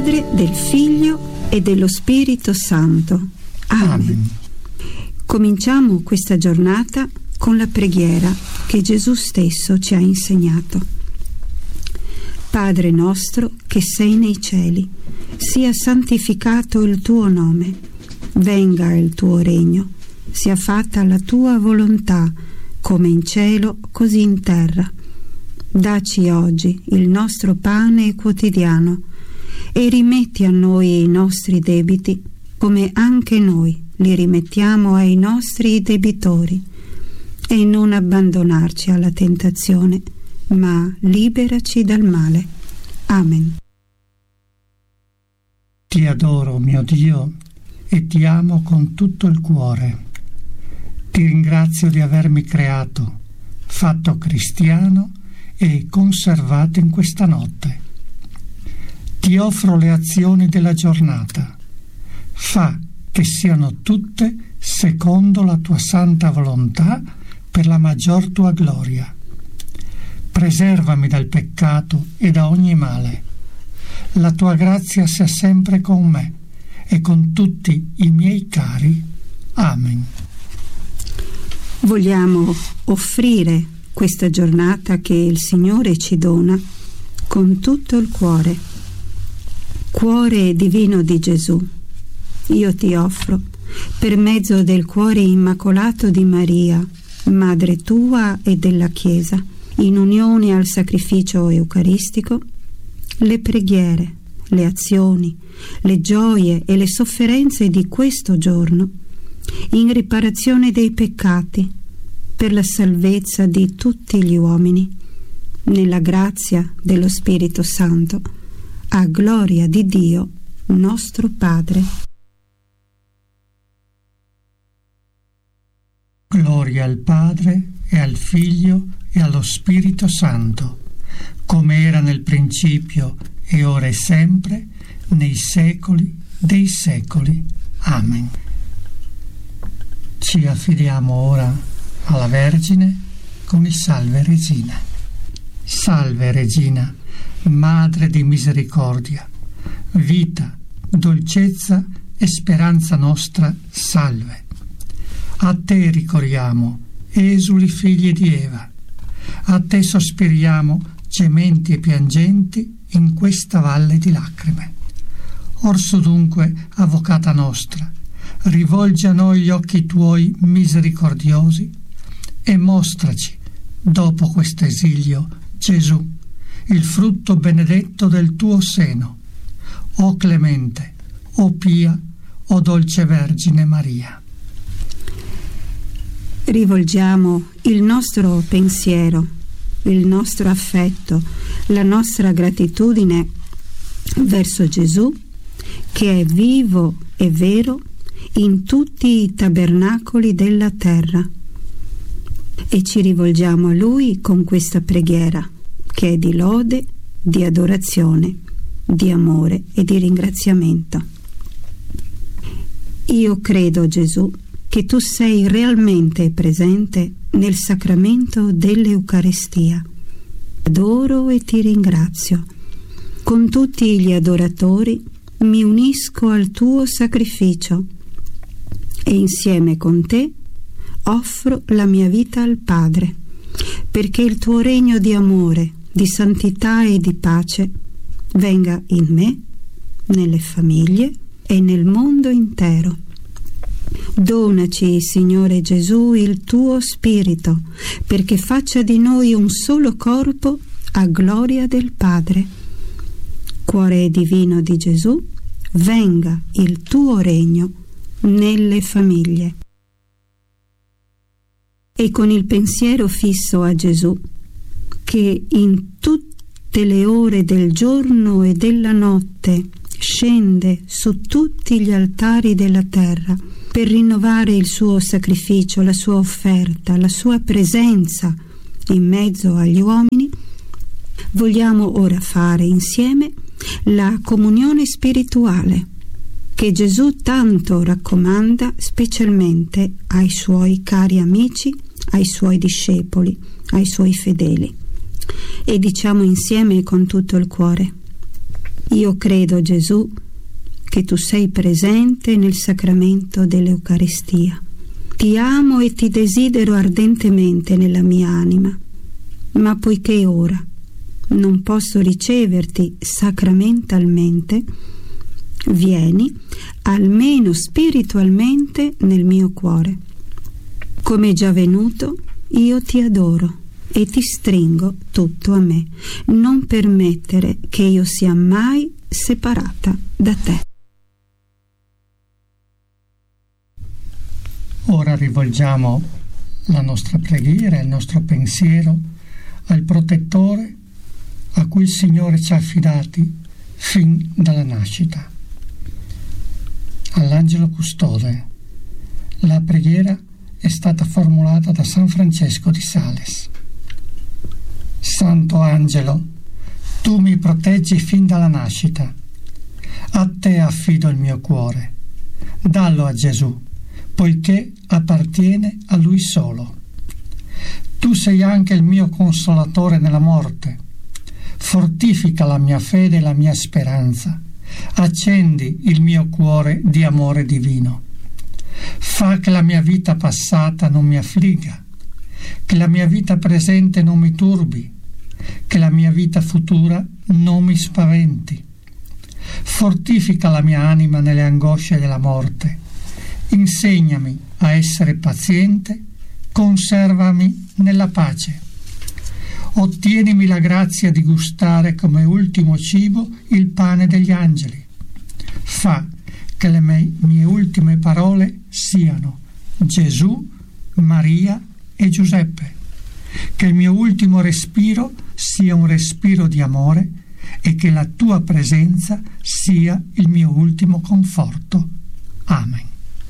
Padre, del Figlio e dello Spirito Santo. Amen. Cominciamo questa giornata con la preghiera che Gesù stesso ci ha insegnato. Padre nostro che sei nei cieli, sia santificato il tuo nome, venga il tuo regno, sia fatta la tua volontà, come in cielo, così in terra. Dacci oggi il nostro pane quotidiano e rimetti a noi i nostri debiti, come anche noi li rimettiamo ai nostri debitori. E non abbandonarci alla tentazione, ma liberaci dal male. Amen. Ti adoro, mio Dio, e ti amo con tutto il cuore. Ti ringrazio di avermi creato, fatto cristiano e conservato in questa notte. Ti offro le azioni della giornata. Fa che siano tutte secondo la tua santa volontà per la maggior tua gloria. Preservami dal peccato e da ogni male. La tua grazia sia sempre con me e con tutti i miei cari. Amen. Vogliamo offrire questa giornata che il Signore ci dona con tutto il cuore. Cuore divino di Gesù, io ti offro, per mezzo del cuore immacolato di Maria, Madre tua e della Chiesa, in unione al sacrificio eucaristico, le preghiere, le azioni, le gioie e le sofferenze di questo giorno, in riparazione dei peccati, per la salvezza di tutti gli uomini, nella grazia dello Spirito Santo, a gloria di Dio, nostro Padre. Gloria al Padre e al Figlio e allo Spirito Santo, come era nel principio e ora e sempre, nei secoli dei secoli. Amen. Ci affidiamo ora alla Vergine con il Salve Regina. Salve Regina, Madre di misericordia, vita, dolcezza e speranza nostra, salve. A te ricorriamo, esuli figli di Eva. A te sospiriamo, gementi e piangenti, in questa valle di lacrime. Orso dunque, avvocata nostra, rivolgi a noi gli occhi tuoi misericordiosi e mostraci, dopo questo esilio, Gesù, il frutto benedetto del tuo seno. O clemente, o pia, o dolce Vergine Maria. Rivolgiamo il nostro pensiero, il nostro affetto, la nostra gratitudine verso Gesù, che è vivo e vero in tutti i tabernacoli della terra. E ci rivolgiamo a Lui con questa preghiera, che è di lode, di adorazione, di amore e di ringraziamento. Io credo, Gesù, che tu sei realmente presente nel sacramento dell'Eucaristia. Adoro e ti ringrazio. Con tutti gli adoratori mi unisco al tuo sacrificio e insieme con te offro la mia vita al Padre, perché il tuo regno di amore, di santità e di pace venga in me, nelle famiglie e nel mondo intero. Donaci, Signore Gesù, il tuo Spirito, perché faccia di noi un solo corpo a gloria del Padre. Cuore divino di Gesù, venga il tuo regno nelle famiglie. E con il pensiero fisso a Gesù, che in tutte le ore del giorno e della notte scende su tutti gli altari della terra per rinnovare il suo sacrificio, la sua offerta, la sua presenza in mezzo agli uomini, vogliamo ora fare insieme la comunione spirituale che Gesù tanto raccomanda specialmente ai suoi cari amici, ai suoi discepoli, ai suoi fedeli. E diciamo insieme con tutto il cuore: Io credo, Gesù, che tu sei presente nel sacramento dell'Eucaristia. Ti amo e ti desidero ardentemente nella mia anima, ma poiché ora non posso riceverti sacramentalmente, vieni almeno spiritualmente nel mio cuore. Come già venuto, io ti adoro e ti stringo tutto a me. Non permettere che io sia mai separata da te. Ora rivolgiamo la nostra preghiera e il nostro pensiero al protettore a cui il Signore ci ha affidati fin dalla nascita, all'angelo custode. La preghiera è stata formulata da San Francesco di Sales. Santo angelo, tu mi proteggi fin dalla nascita. A te affido il mio cuore. Dallo a Gesù, poiché appartiene a Lui solo. Tu sei anche il mio consolatore nella morte. Fortifica la mia fede e la mia speranza. Accendi il mio cuore di amore divino. Fa che la mia vita passata non mi affligga, che la mia vita presente non mi turbi, che la mia vita futura non mi spaventi. Fortifica la mia anima nelle angosce della morte. Insegnami a essere paziente, conservami nella pace. Ottienimi la grazia di gustare come ultimo cibo il pane degli angeli. Fa che le mie ultime parole siano Gesù, Maria e Giuseppe. Che il mio ultimo respiro sia un respiro di amore e che la tua presenza sia il mio ultimo conforto. Amen.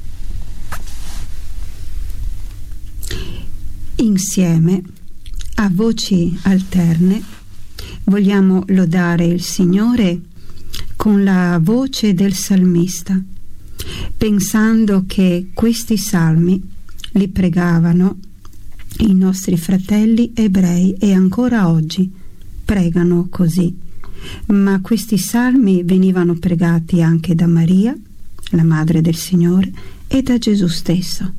Insieme, a voci alterne, vogliamo lodare il Signore con la voce del salmista, pensando che questi salmi li pregavano i nostri fratelli ebrei e ancora oggi pregano così. Ma questi salmi venivano pregati anche da Maria, la Madre del Signore, e da Gesù stesso.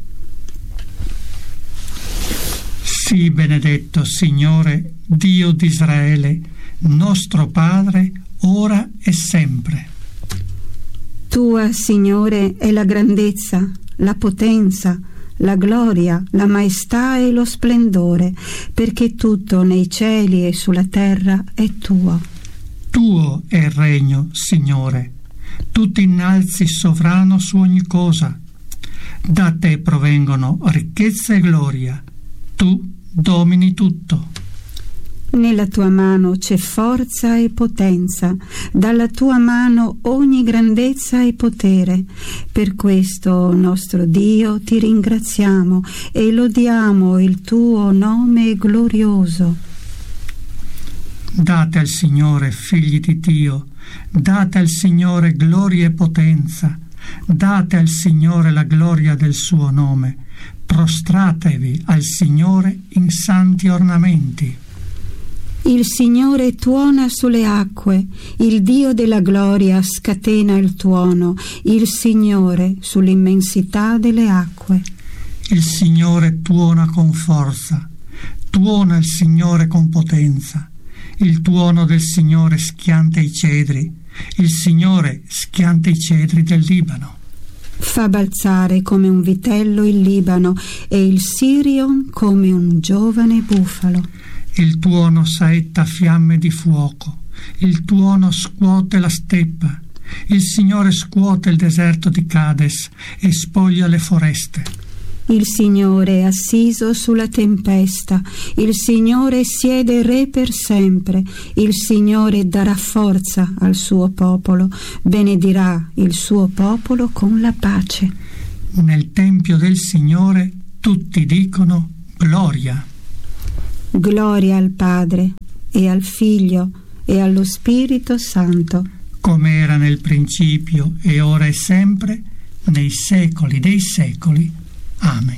Sii benedetto, Signore, Dio di Israele, nostro Padre, ora e sempre. Tua, Signore, è la grandezza, la potenza, la gloria, la maestà e lo splendore, perché tutto nei cieli e sulla terra è tuo. Tuo è il regno, Signore. Tu ti innalzi sovrano su ogni cosa. Da te provengono ricchezza e gloria. Tu domini tutto. Nella tua mano c'è forza e potenza, dalla tua mano ogni grandezza e potere. Per questo, nostro Dio, ti ringraziamo e lodiamo il tuo nome glorioso. Date al Signore, figli di Dio, date al Signore gloria e potenza, date al Signore la gloria del suo nome, prostratevi al Signore in santi ornamenti. Il Signore tuona sulle acque, il Dio della gloria scatena il tuono, il Signore sull'immensità delle acque. Il Signore tuona con forza, tuona il Signore con potenza. Il tuono del Signore schianta i cedri, il Signore schianta i cedri del Libano. Fa balzare come un vitello il Libano e il Sirion come un giovane bufalo. Il tuono saetta fiamme di fuoco, il tuono scuote la steppa, il Signore scuote il deserto di Cades e spoglia le foreste. Il Signore è assiso sulla tempesta, il Signore siede re per sempre, il Signore darà forza al suo popolo, benedirà il suo popolo con la pace. Nel tempio del Signore tutti dicono gloria. Gloria al Padre e al Figlio e allo Spirito Santo. Come era nel principio e ora e sempre, nei secoli dei secoli. Amen.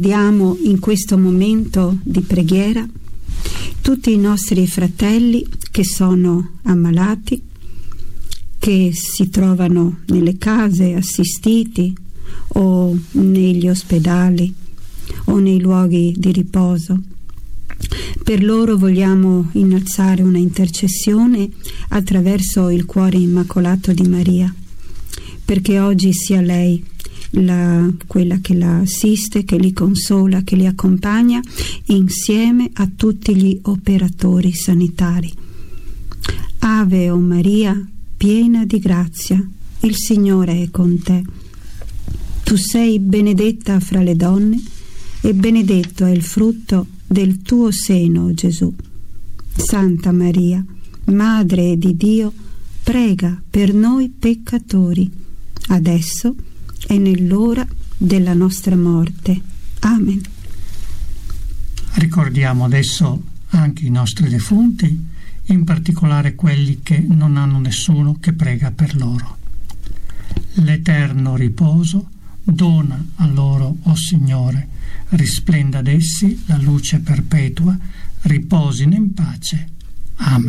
Ricordiamo in questo momento di preghiera tutti i nostri fratelli che sono ammalati, che si trovano nelle case assistiti o negli ospedali o nei luoghi di riposo. Per loro vogliamo innalzare una intercessione attraverso il cuore immacolato di Maria, perché oggi sia lei quella che la assiste, che li consola, che li accompagna insieme a tutti gli operatori sanitari. Ave o Maria, piena di grazia, il Signore è con te. Tu sei benedetta fra le donne e benedetto è il frutto del tuo seno, Gesù. Santa Maria, Madre di Dio, prega per noi peccatori, adesso e nell'ora della nostra morte. Amen. Ricordiamo adesso anche i nostri defunti, in particolare quelli che non hanno nessuno che prega per loro. L'eterno riposo dona a loro, o Signore, risplenda ad essi la luce perpetua, riposino in pace. Amen.